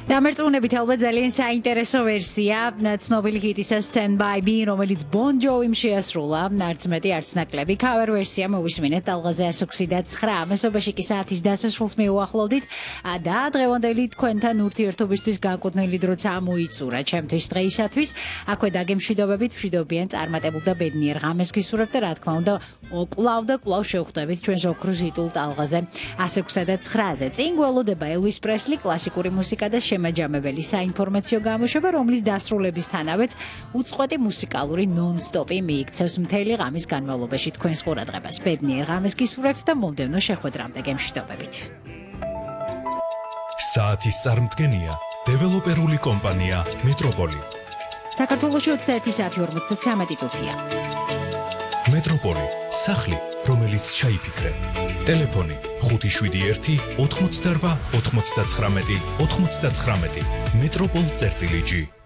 დამერწმუნებით ალბათ ძალიან საინტერესო ვერსია ცნობილი ჰიტისა Stand By Me, რომელიც Bon Jovi-მ შეასრულა, არც მეტი არც ნაკლები cover ვერსია მოვისმინეთ ტალღაზე 129. მესობაში კი საათის დასასრულს მიუახლოვდით და დღევანდელი თქვენთან ურთიერთობისთვის განკუთვნილი დროც ამოიწურა ჩემთვის დღეისათვის. აქვე დაგემშვიდობებით, მშვიდობიან წარმატებულ და ბედნიერ ღამეს გისურვებთ და რა თქმა უნდა კვლავ შევხვდებით ჩვენს ოქროს ჰიტულ ტალღაზე 129-ზე. წინ გველოდება Elvis Presley, კლასიკური მუსიკა და შემაჯამებელი საინფორმაციო გამოშვება, რომლის დასრულებისთანავეც უწყვეტი მუსიკალური ნონ-სტოპი მიიქცევს მთელი ღამის განმავლობაში თქვენს ყურადღებას. ბედნიერ ღამეს გისურვებთ და მომდევნო შეხვედრამდე გემშვიდობებით. საათის წარმდგენია დეველოპერული კომპანია მეტროპოლი. საქართველოში 21 საათი 53 წუთია. მეტროპოლი, სახლი, რომელიც ჩაიფიქრე. ტელეფონი 571 88 99 99. მეტროპოლ-G